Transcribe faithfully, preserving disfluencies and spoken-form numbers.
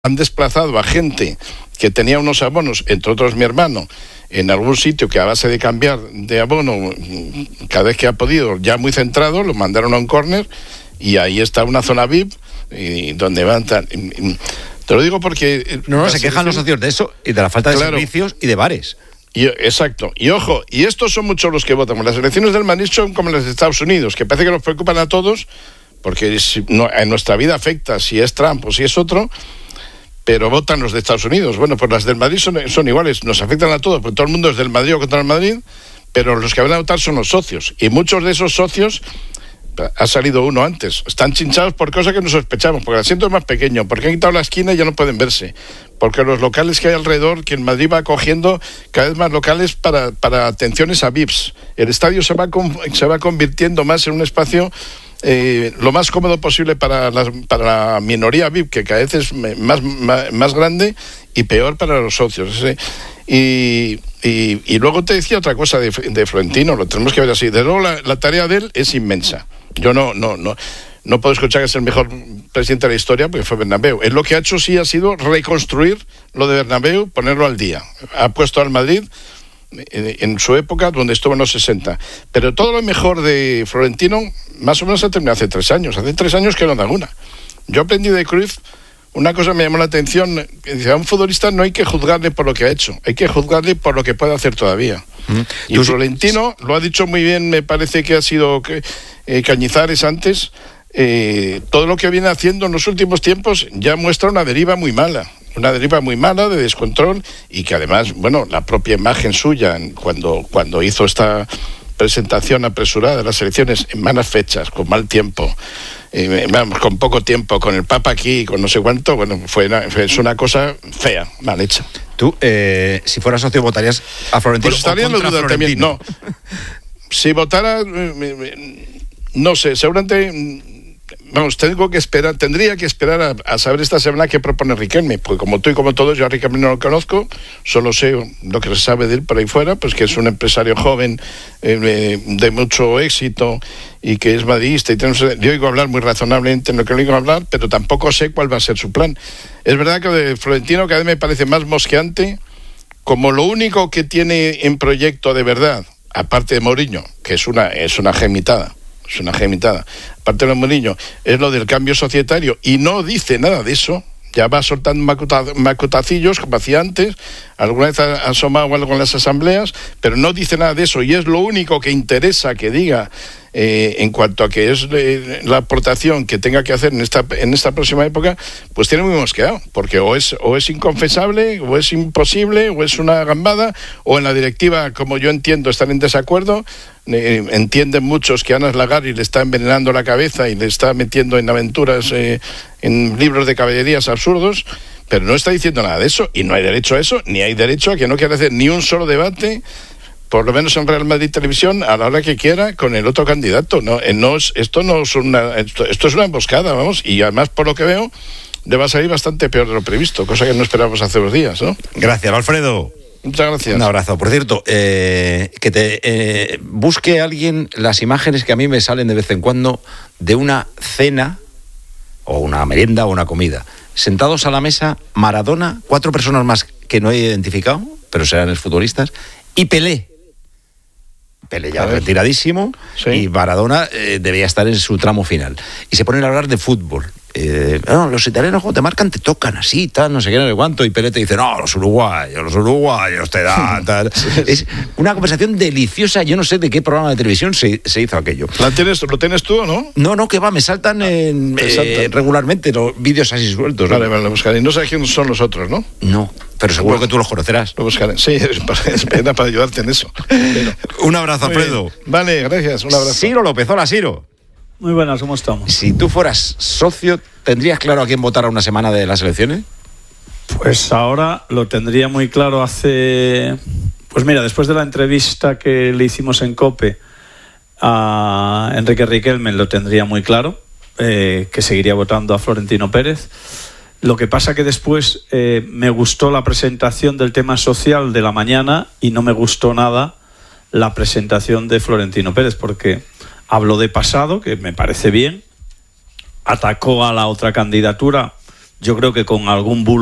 han desplazado a gente que tenía unos abonos, entre otros mi hermano, en algún sitio que a base de cambiar de abono cada vez que ha podido, ya muy centrado, lo mandaron a un córner y ahí está una zona V I P y donde van tan, y, y, te lo digo porque no, no se quejan los socios de eso y de la falta de claro, servicios y de bares. Y, exacto, y ojo, y estos son muchos los que votan. Las elecciones del Madrid son como las de Estados Unidos, que parece que nos preocupan a todos, porque si, no, en nuestra vida afecta si es Trump o si es otro, pero votan los de Estados Unidos. Bueno, pues las del Madrid son, son iguales, nos afectan a todos, porque todo el mundo es del Madrid o contra el Madrid, pero los que van a votar son los socios, y muchos de esos socios, ha salido uno antes, están chinchados por cosas que no sospechamos, porque el asiento es más pequeño, porque han quitado la esquina y ya no pueden verse, porque los locales que hay alrededor, que en Madrid va cogiendo cada vez más locales para, para atenciones a V I Ps. El estadio se va, con, se va convirtiendo más en un espacio eh, lo más cómodo posible para la, para la minoría V I P, que cada vez es más, más, más grande, y peor para los socios. ¿sí? Y, y, y luego te decía otra cosa de, de Florentino, lo tenemos que ver así. De luego la, la tarea de él es inmensa. Yo no, no, no, no puedo escuchar que es el mejor presidente de la historia porque fue Bernabéu. Él lo que ha hecho sí ha sido reconstruir lo de Bernabéu, ponerlo al día. Ha puesto al Madrid en, en su época donde estuvo en los sesenta. Pero todo lo mejor de Florentino más o menos ha terminado hace tres años. Hace tres años que no da una. Yo aprendí de Cruyff. Una cosa me llamó la atención, que dice, a un futbolista no hay que juzgarle por lo que ha hecho, hay que juzgarle por lo que puede hacer todavía. Mm. Y Florentino lo ha dicho muy bien, me parece que ha sido eh, Cañizares antes, eh, todo lo que viene haciendo en los últimos tiempos ya muestra una deriva muy mala, una deriva muy mala de descontrol, y que además, bueno, la propia imagen suya cuando, cuando hizo esta presentación apresurada de las elecciones en malas fechas, con mal tiempo, eh, vamos, con poco tiempo, con el Papa aquí, con no sé cuánto, bueno, fue una, es una cosa fea, mal hecha. Tú, eh, si fueras socio, ¿votarías a Florentino? Pues estaría en la duda también, no. Si votara, no sé, seguramente, vamos, tengo que esperar, tendría que esperar a, a saber esta semana qué propone Riquelme, porque como tú y como todos, yo a Riquelme no lo conozco, solo sé lo que se sabe de él por ahí fuera, pues que es un empresario joven, eh, de mucho éxito, y que es madridista, y tenemos, yo oigo hablar muy razonablemente en lo que le oigo hablar, pero tampoco sé cuál va a ser su plan. Es verdad que de Florentino cada vez me parece más mosqueante, como lo único que tiene en proyecto de verdad, aparte de Mourinho, que es una, es una gemitada, es una gemitada, aparte de Mourinho, es lo del cambio societario, y no dice nada de eso, ya va soltando macuta, macutacillos como hacía antes, alguna vez ha asomado algo en las asambleas, pero no dice nada de eso, y es lo único que interesa que diga eh, en cuanto a que es eh, la aportación que tenga que hacer en esta en esta próxima época, pues tiene muy mosqueado, porque o es o es inconfesable, o es imposible, o es una gambada, o en la directiva, como yo entiendo, están en desacuerdo. Eh, entienden muchos que Anas Lagari le está envenenando la cabeza y le está metiendo en aventuras, eh, en libros de caballerías absurdos, pero no está diciendo nada de eso, y no hay derecho a eso, ni hay derecho a que no quiera hacer ni un solo debate, por lo menos en Real Madrid Televisión, a la hora que quiera, con el otro candidato. No, eh, no es, esto no es una, esto, esto es una emboscada, vamos, y además, por lo que veo, le va a salir bastante peor de lo previsto, cosa que no esperábamos hace unos días, ¿no? Gracias, Alfredo. Muchas gracias. Un abrazo. Por cierto, eh, que te eh, busque alguien las imágenes que a mí me salen de vez en cuando de una cena o una merienda o una comida. Sentados a la mesa, Maradona, cuatro personas más que no he identificado, pero serán los futbolistas, y Pelé. Pelé ya retiradísimo, sí. Y Maradona eh, debía estar en su tramo final. Y se ponen a hablar de fútbol. Eh, no, los italianos cuando te marcan te tocan así, tal, no sé qué, no sé cuánto, y Pelé te dice, no, los uruguayos, los uruguayos te dan, tal. Es una conversación deliciosa, yo no sé de qué programa de televisión se, se hizo aquello. ¿La tienes, ¿Lo tienes tú o no? No, no, que va, me saltan, en, me saltan. Eh, regularmente los vídeos así sueltos. Vale, ¿no? vale, lo buscaré. No sé quiénes son los otros, ¿no? No, pero seguro bueno, que tú los conocerás. Lo buscaré, sí, es para, es para ayudarte en eso. Pero, un abrazo, Alfredo. Vale, gracias, un abrazo. Ciro López, hola, Ciro. Muy buenas, ¿cómo estamos? Si tú fueras socio, ¿tendrías claro a quién votar a una semana de las elecciones? Pues ahora lo tendría muy claro hace... Pues mira, después de la entrevista que le hicimos en COPE a Enrique Riquelme, lo tendría muy claro, eh, que seguiría votando a Florentino Pérez. Lo que pasa que después eh, me gustó la presentación del tema social de la mañana y no me gustó nada la presentación de Florentino Pérez, porque... habló de pasado, que me parece bien, atacó a la otra candidatura yo creo que con algún bulo